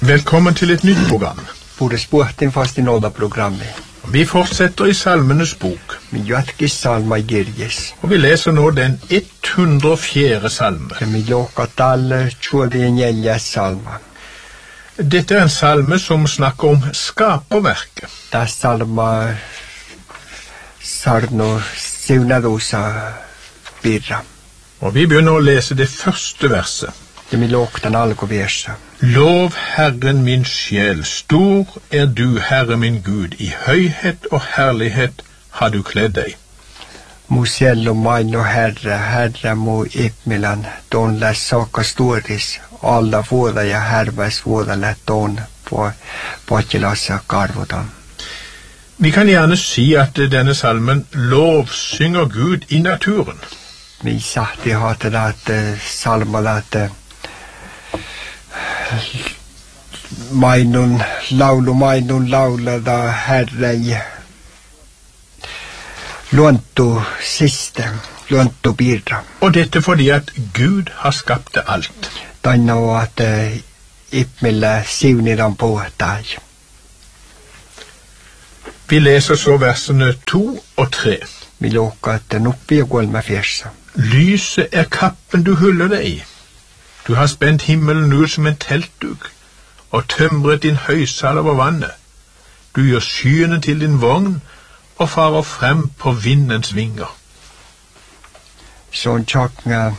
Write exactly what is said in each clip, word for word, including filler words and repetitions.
Velkommen til et nytt program. Borde sporten fast i nåda programmet. Vi fortsetter i Salmenes bok. Vi jatkis salma i Girgis. Og vi leser nå den hundre og fjerde salme. Vi låkat alle tjåde en gjelja salma. Dette er en salme som snakker om skaperverket. Da salma sarno siunadosa birra. Og vi begynner å lese det første verset. Det vi låktan algo versa. Lov Herren min sjel, stor er du, Herre min Gud, i høyhet og herlighet har du kledd deg. Mo själlo maino Herre, Herre mo ipmilan, don la saka storis, alla våda ja hervas våda lätt don på pakilassa karvodan. Vi kan gjerne si at denne salmen lovsynger Gud i naturen. Vi sahti hate at salmalat mainun laulu mainun laula da Herre luonto siste luonto birra. Og dette fordi at Gud har skapt det alt. Tanna at ipmilla siuniran på deg. Vi leser så versene to og tre. Vi låka at den oppi og golma fjersa. Lyset er kappen du huller deg i. Du har spent himmelen ut som en teltduk, og tømret din høysal over vannet. Du gjør skyene til din vogn, og farer frem på vindens vinger. Sånn tjokna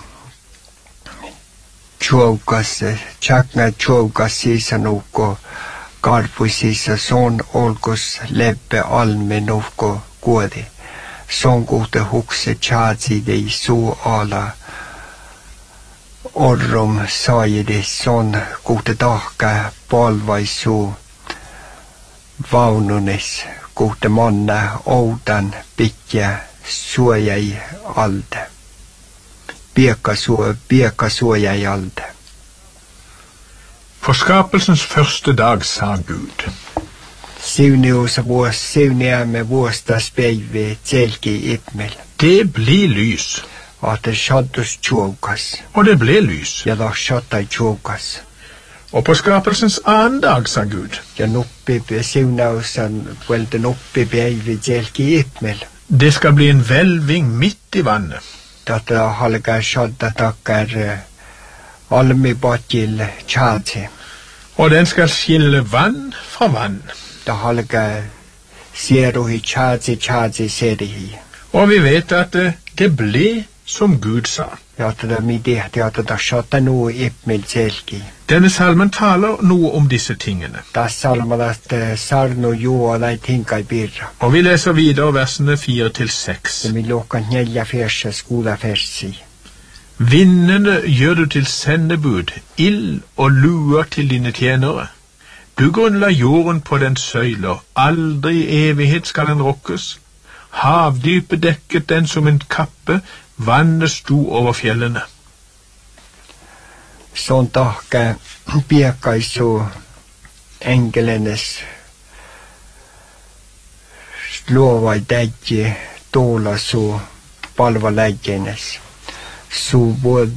tjågas, tjokna tjågas sisa noko, garpo sisa sånn olgos lebbe alme noko gådi. Sånn gode hukse tjadsi dei så ala, orrum sajedi sån gode daka balvaisu vaununis gode manna oudan pitja suojai alde. Bieka suo bieka suojai alde. For skapelsens første dag sa Gud. Siuniosa vuos siuniamme vuosta speive tselki ipmel. Det blir lys. At det skjaddes tjågas. Og det ble lys. Ja, da skjadda tjågas. Og på skapelsens annen dag, sa Gud. Ja, noppi siunausan, vel den oppi beive tjelki ipmel. Det skal bli en velving midt i vannet. Dette halga skjadda takkar almi batil tjadsi. Og den skal skille vann fra vann. Da halga seruhi tjadsi tjadsi serihi. Og vi vet at det ble som Gud sa. Ja, det er min det at det skjadda noe ipmel tjelki. Denne salmen taler noe om disse tingene. Da salmen at sarno jo og de tinga i birra. Og vi leser videre versene fire til seks. Det vil låka njelja fersa skola fersi. Vindene gjør du til sendebud, ild og luer til dine tjenere. Du grunnla jorden på den søyler, aldri i evighet skal den rokkes. Havdypet dekket den som en kappe, vannet sto over fjellene. Sånn takka bieka i så engelenes slova i degge, dola så palva leggenes. Så både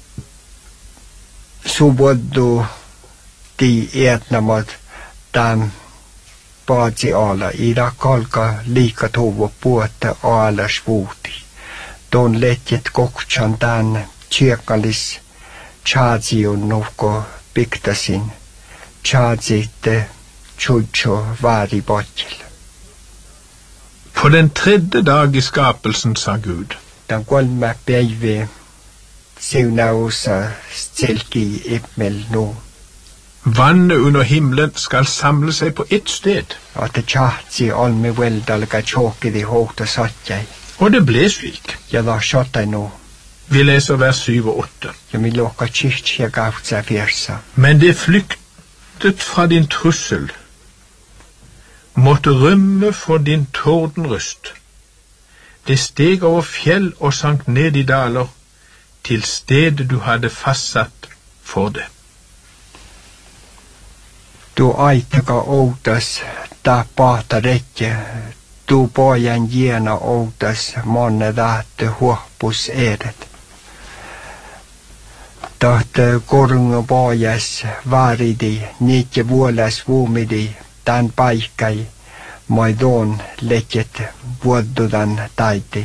så både de etnamat dem badsi ala i rakalka lika tovo puotta ala svuuti. Don letjet kokchan dan tjekalis tjadzi on nokko piktasin tjadzite tjudjo vari botjel. På den tredje dag i skapelsen, sa Gud. Den kolme beive siunausa stelki ipmel no. Vannet under himmelen skal samle seg på ett sted. At det tjadzi alme veldalga tjåkidi håta satjai. Og det ble slik. Ja, da skjøtta nå. Vi leser vers syv og åtte. Ja, vi låka kyrkja gavt seg fjersa. Men det flyktet fra din trussel, måtte rømme for din tordenrøst. Det steg over fjell og sank ned i daler, til stedet du hadde fastsatt for det. Du aitaka outas, da pata rekke, du pojan jena outas, monne dahte huoppus edet. Tahta korunga paajas vaaridi, niikke vuolas vuumidi, tämän paikkai, maidoon lekket vuoddudan taiti.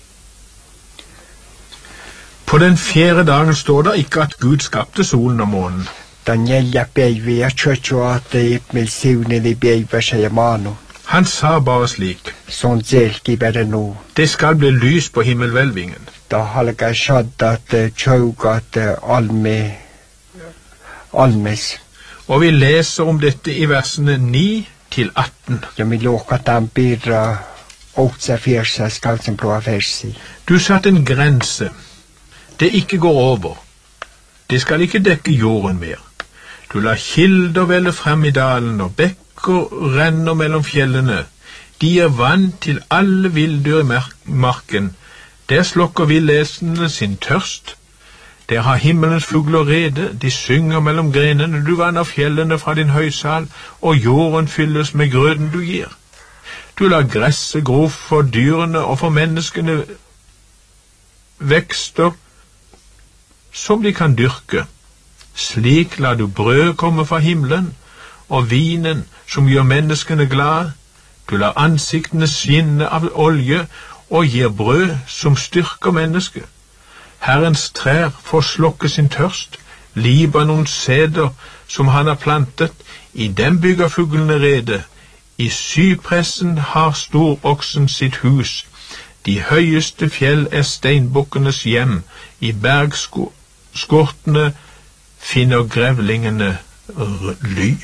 På den fjerde dagen står det ikke at Gud skapte solen og månen. Den neljä päiviä tjötjöate ipmil siunili päivässä ja maanu. Han sa bare slik: Sånn selki bare nu. Det skal bli lys på himmelhvelvingen. Da halka shaddat tjaugat alme, almes. Og vi leser om dette i versene ni til atten. Ja mi luokat tämän pirra ootsa fiersa skalsen blåa versi. Du satt en grense. Det ikke går over. Det skal ikke dekke jorden mer. Du lar kilder velle frem i dalen, og bekker renner mellom fjellene. De er vann til alle villdyr i marken. Der slokker villesene sin tørst. Der har himmelens fugler rede, de synger mellom grenene. Du vanner fjellene fra din høysal, og jorden fylles med grøden du gir. Du lar gresset gro for dyrene og for menneskene vekster som de kan dyrke. Slik lar du brød komme fra himmelen, og vinen som gjør menneskene glade. Du lar ansiktene skinne av olje, og gir brød som styrker mennesket. Herrens trær får slokke sin tørst, Libanons seder som han har plantet, i dem bygger fuglene rede. I sypressen har storoksen sitt hus. De høyeste fjell er steinbukkenes hjem, i bergskortene finner grevlingene ly.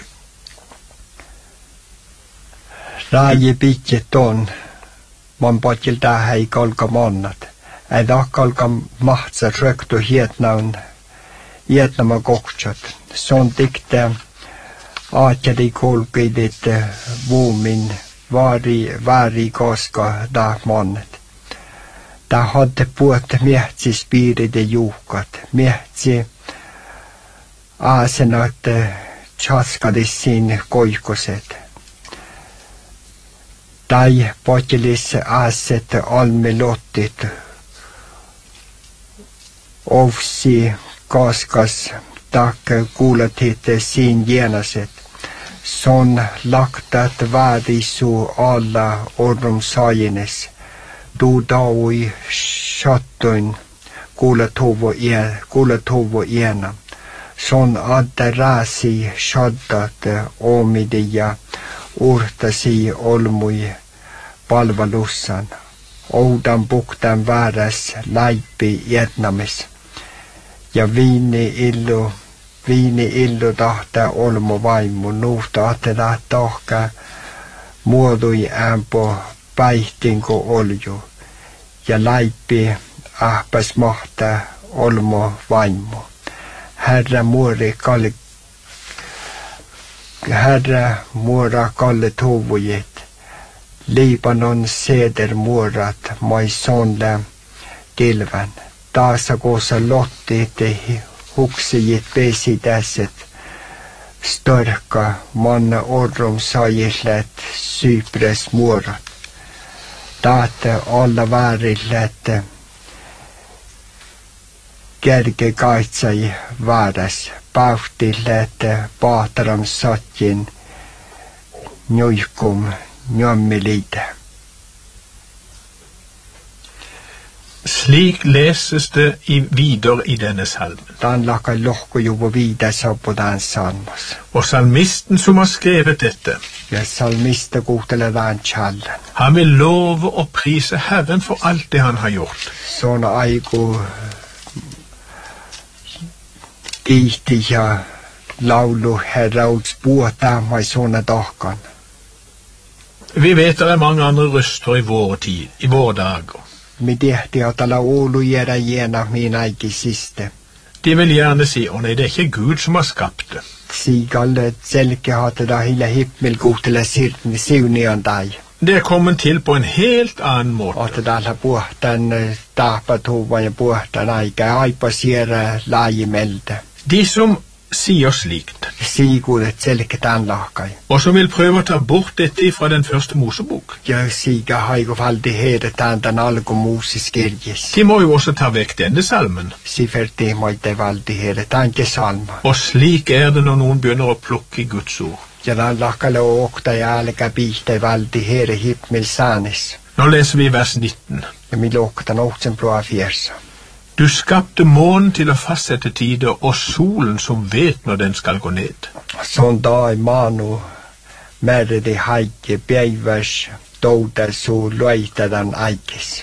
Raji pitket on, man potil tähän kalka mannat. Ei kalka mahtsa röktu hietnaun, hietnama kohtsat. Se on tikte aatjadi kulkidit vuumin vaari, vaari koska dah mannet. Tää hadde puhutte miehtsis piiride juukat, miehtsi aasenat tjaskadis siin koikuset. Tai potilis aaset almelottit, ovsi kaskas tak kuulatit siin jäänaset. Son laktat väärisu alla orrum saajines. Du daui shattuin kuulatuvo iena. Son adda raasi shaddat omidi ja urtasi olmui palvelussan. Oudan puktan vääräs läipi jätnamis. Ja viini illu, viini illu tahta olmu vaimu. Nuhta atela tahka muodui äänpo päihtinko olju. Ja läipi ahpas mahta olmu vaimu. Herra muori kalli Herra muora kalle tovujet. Libanon seder muorat maisonle tilvän. Taasa koossa lottit huksijit pesitäset. Störka manna orrum saajillet Cypres muorat. Taate alla väärillet kerke kaitsai vääräs. Pauhtillet paataram satjin njuikum njommilide. Slik leses det i videre i denne salmen. Dan laka lohko juvo vidasa på den salmas. Og salmisten som har skrevet dette, ja salmista kuhtele den challen. Han vil love og prise Herren for alt det han har gjort. Sånn aiku kiihti ja laulu herrauds puhutaan mai sånne dagene. Vi vet det er mange andre røster i våre tid, i våre dager. Me tehti at alla Oulu jäädä jena min aiki siste. De vil gjerne si, å nei, det er ikke Gud som har skapt det. Sigalle selke hatte da hille himmelkuhtele sirtni siunian dai. Det er kommet til på en helt annen måte. At da alla puhtan tapatuva ja puhtan aika aipa siera laajimelde. De som sier slikt, Sigurdet selket anlakai. og som vil prøve å ta bort dette fra den første Mosebok. Ja siga haigo valdi hedet andan algo Moses kirjes. De må jo også ta vekk denne salmen. Siferti moite valdi hedet anke salma. Og slik er det når noen begynner å plukke Guds ord. Ja lallakale okta ja alga bihte valdi here himmel sanis. Nå leser vi vers nitten. Ja mi lokta noktsen plua fjersa. Du skapte månen til å fastsette tider, og solen som vet når den skal gå ned. Sånn da i manu merre de haike beivers douda så løyta den eikes.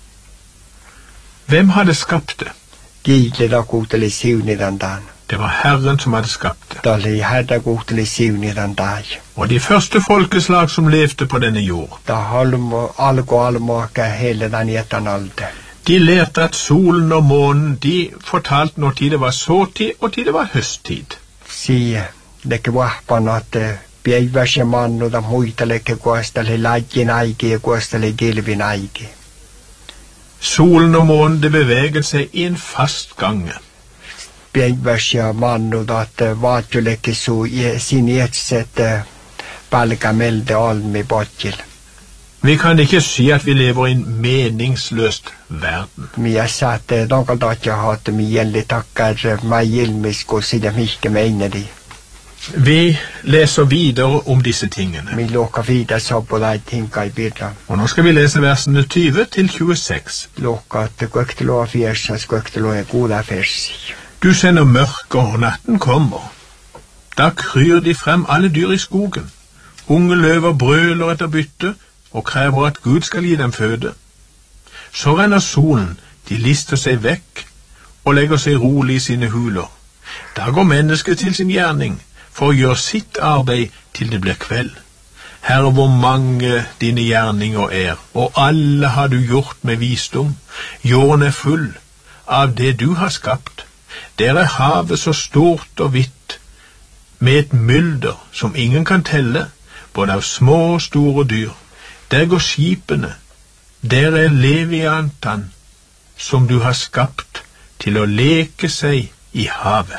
Hvem hadde skapt det? Gile da gotele sivni den dan. Det var Herren som hadde skapt det. Da li herda gotele sivni den dag. Og de første folkeslag som levde på denne jord, Da halmo algo almoka hele den etan alde. de lærte at solen og månen, de fortalte når tid det var såtid og tid det var høsttid. Si leke vahpan at beivers ja mannu da muita leke kuastale lagin aike ja kuastale gilvin aike. Solen og månen, det beveget seg i en fast gange. Beivers ja mannu da at vaatju leke su sin etset palka melde almi botjil. Vi kan ikke si at vi lever i en meningsløst verden. Mie saate donkaldatja haate mi jelli takkar mai ilmisko sida mihke meinedi. Vi leser videre om disse tingene. Mi loka vida sabbo lai tinka i birra. Og nå skal vi lese versene tyve til tjueseks. Loka at kuektelo fjersa skuektelo er goda fersi. Du sender mørke, og natten kommer. Da kryr de frem alle dyr i skogen. Unge løver brøler etter bytte, og krever at Gud skal gi dem føde. Så renner solen, de lister seg vekk, og legger seg rolig i sine huler. Da går mennesket til sin gjerning, for å gjøre sitt arbeid til det blir kveld. Herre, hvor mange dine gjerninger er, og alle har du gjort med visdom. Jorden er full av det du har skapt. Der er havet så stort og vidt, med et mylder som ingen kan telle, både av små og store dyr. Der går skipene, der er leviantan, som du har skapt til å leke seg i havet.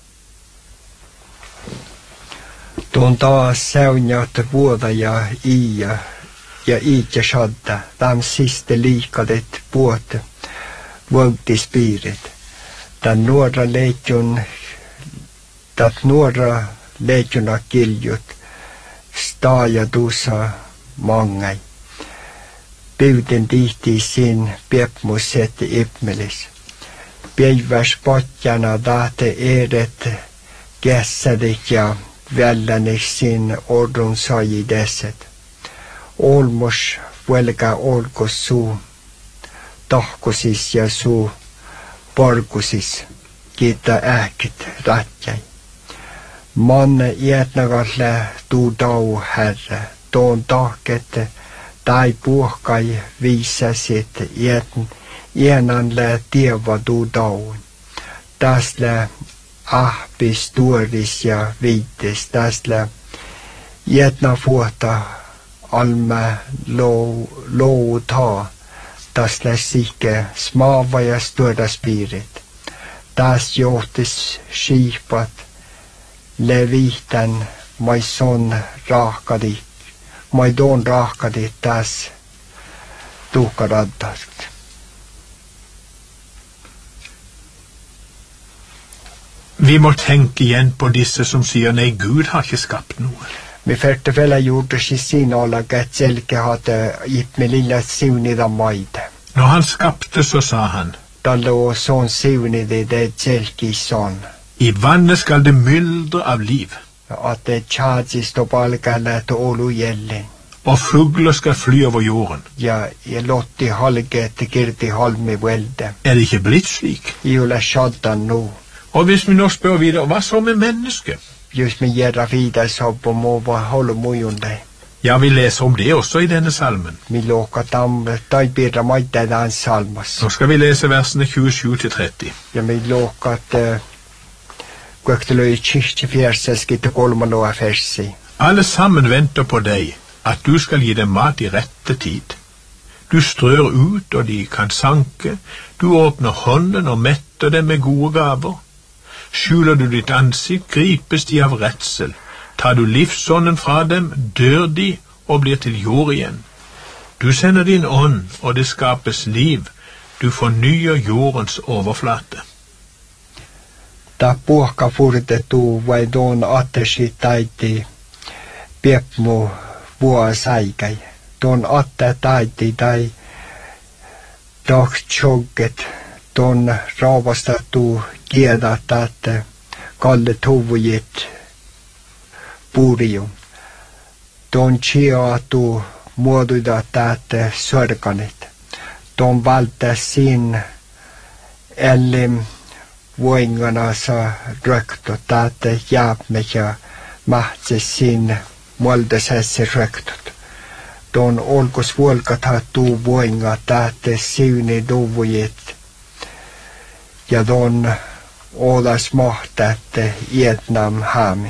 Tuon taas seunjat vuoda ja iia ja iitja shadda. Tam siste liikadet puot vuotispiirit. Tän nuora leitjun, tat nuora leitjuna kiljut, staaja tuusa mangai. Pyyden tihti sin piepmuset ipmelis. Päiväs potjana tahte eret kässädik ja vällänis sin ordun saji deset. Olmos velka olkos suu, tahkosis ja suu porkusis, kiitä äkit ratjai. Manne ietnagalle tuu tau herre, tuon tahket tai puhkai viisasit ietn ienanle tieva tuu tauun. Täsle ahpis tuoris ja viitis, täsle ietna fuota alme lou, lou taa, täsle sike smaava ja stöda spirit. Täs johtis skipat levitan maison rahkadi, maidon rahkadi täs tuhkaraddast. Vi må tenke igjen på disse som sier nei, Gud har ikke skapt noe. Vi färte väl gjorde sin olaga ett selke hade gitt med lilla siunida maide. Når han skapte, så sa han, Da lå sån siunide det selke i sån. i vannet skal det myldre av liv, Att det tjadsis då balgalla till olu jällen. og fugler skal fly over jorden. Ja, jag lotti halge till kirti halmi velde. Er det ikke blitt slik? Iula shaddan nu. Og hvis vi nå spør videre, hva så med mennesket? Just med gärra vidare så på mova hålla mujunde. Ja, vi leser om det også i denne salmen. Mi loka tam taibirra maite dan salmas. Nå skal vi lese versene tjuesju til tretti. Ja mi loka att kuektelöi tjihti fjärseskitte kolmaloa fersi. Alle sammen venter på deg, at du skal gi dem mat i rette tid. Du strør ut, og de kan sanke. Du åpner hånden og metter dem med gode gaver. Skjuler du ditt ansikt, gripes de av redsel. Tar du livsånden fra dem, dør de og blir til jord igjen. Du sender din ånd, og det skapes liv. Du fornyer jordens overflate. Da puhka furtetu vai don attesi taiti piepmu vuosaikai. Don atte taiti tai dohtjogget don raavastatu kiedatatte kalle tuvujit purium. Don chiatu muodudatate sorganit. Don valta sin ellim voinganasa röktotate jääpmeja mahtse sin muoldasesse röktot. Don olkos vuolkata tuu voingatate siuni tuvujit ja don olas mahtatte Vietnam hami.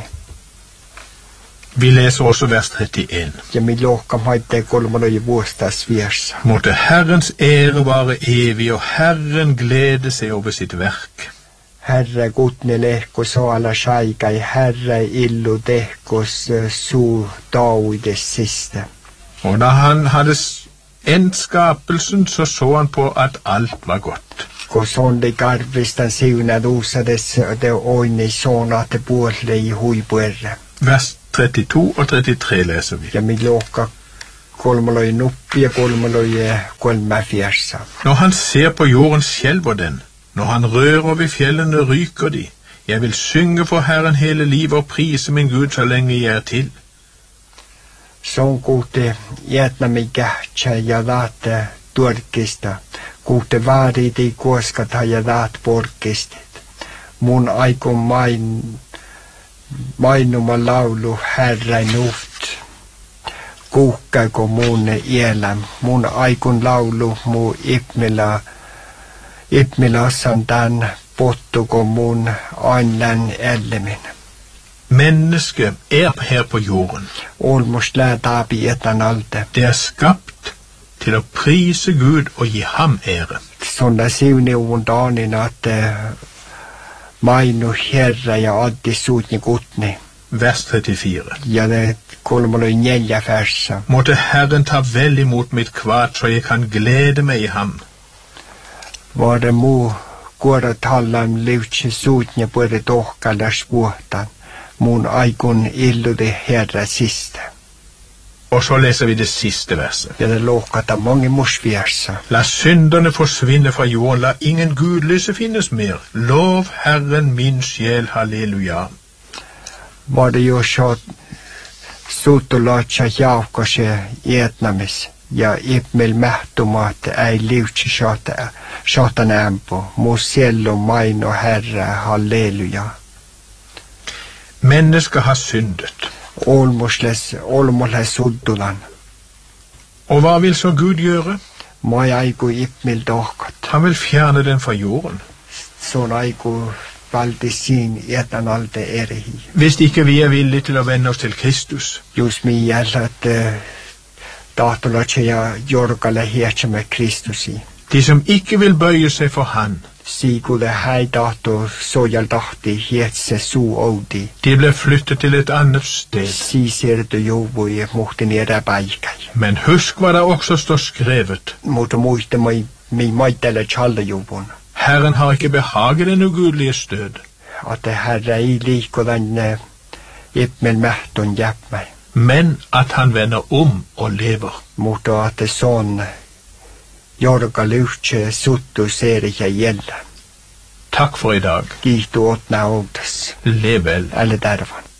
Vi leser også vers trettien. Ja mi lohkam haitte kolmanoje vuostas viersa. Måtte Herrens ære vare evig, og Herren glede seg over sitt verk. Herre gudne lehko saala saikai, Herre illu tehkos suu dauides siste. Og da han hadde endt skapelsen, så så han på at alt var godt. Kos ondi karvistan siunad uusades de oini soonate puolle i huipuerre. Vers trettito og trettitre leser vi. Ja mi lohka kolmaloje nuppi ja kolmaloje kolme fjersa. Når han ser på jorden, skjelver den. Når han rører ved fjellene, ryker de. Jeg vil synge for Herren hele livet og prise min Gud så lenge jeg er til. Son kuute Vietnami kähtsä ja laate turkista. Kuute vaariti kuoskata ja laat porkistit. Mun aikon main, mainuma laulu Herran uht. Kuukkaiko mun ielä. Mun aikon laulu mu ipmila Ipmilassan tämän pottuko mun ainen ellemin. Mennesket er her på jorden. Olmos lätaapi etan alte. Det er skapt til å prise Gud og gi ham ære. Sånne siuniuvun daanin, at mainu herra ja addi suutni kutni. Vers trettifire. Ja det kolmoloi neljä versa. Måtte Herren ta vel imot mitt kvat, så jeg kan glede meg i ham. Var det mu kuora tallan liutsi suutni puoli tohkalas vuotan. Mun aikun illude herra siste. Og så leser vi det siste verset. Ja det lohkata mange musviersa. La synderne forsvinne fra jorden, la ingen gudløse finnes mer. Lov Herren min sjel, halleluja. Var det jo så suutulatsa jaukose Vietnamis ja ipmel mähtumaat ei liutsi saatan ämpo. Mu sielu maino herra, halleluja. Mennesker har syndet. Olmosles, olmosles suddulan. Og hva vil så Gud gjøre? Mai aiku ipmil tohkat. Han vil fjerne den fra jorden. Sånn aiku valdi siin etan alte erihi. Hvis ikke vi er villige til å vende oss til Kristus. Just mi jällat tahtolatse ja jorgalle hietsemme Kristusi. De som ikke vil bøye seg for Han. Siikulle häi tahto sojal tahti hietse suu oudi. De ble flyttet til et annet sted. Siisirtu jouvui muhtin edä paikai. Men husk hva det også står skrevet. Mutta muista mai mi maitelle challejouvun. Herren har ikke behaget den ugudelige stød. At herra ei liiko den ipmel mähtun jäppmei. Men at han vender om og lever. Mutta at sånn jorga lyhtse suttu seeriä jällä. Takk for i dag. Kiitos åtna outas. Lev vel. Eller dervan.